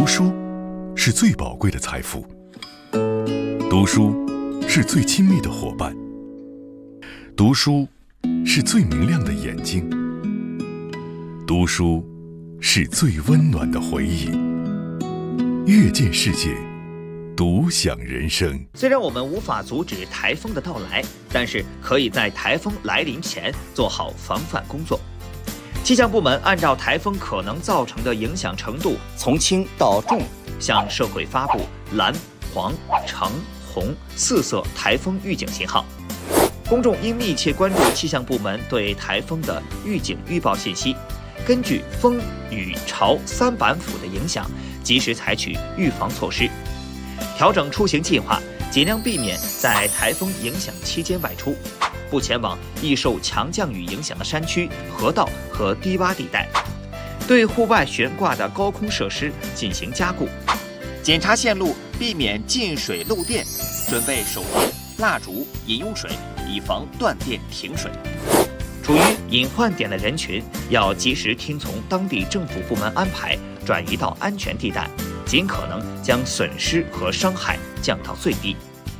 读书是最宝贵的财富，读书是最亲密的伙伴，读书是最明亮的眼睛，读书是最温暖的回忆。阅见世界，独享人生。 虽然我们无法阻止台风的到来，但是可以在台风来临前做好防范工作。气象部门按照台风可能造成的影响程度，从轻到重，向社会发布蓝、黄、橙、红4色台风预警信号。公众应密切关注气象部门对台风的预警预报信息，根据风、雨、潮3板斧的影响，及时采取预防措施，调整出行计划，尽量避免在台风影响期间外出，不前往易受强降雨影响的山区、河道和低洼地带，对户外悬挂的高空设施进行加固，检查线路，避免进水漏电，准备手电、蜡烛、饮用水，以防断电停水。处于隐患点的人群要及时听从当地政府部门安排，转移到安全地带，尽可能将损失和伤害降到最低。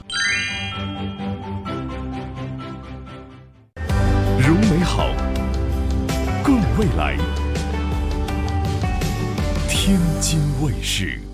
如美好，共未来。天津卫视。